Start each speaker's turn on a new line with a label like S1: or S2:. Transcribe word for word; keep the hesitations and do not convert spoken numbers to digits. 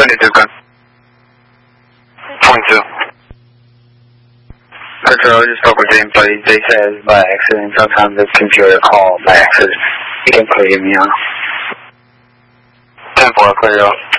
S1: twenty-two, gun. twenty-two. Control, I just spoke with James, but they said by accident. Sometimes the computer call by accident. You can clear me off. ten four, clear you off.